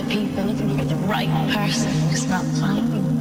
people, looking for the right person, just not finding.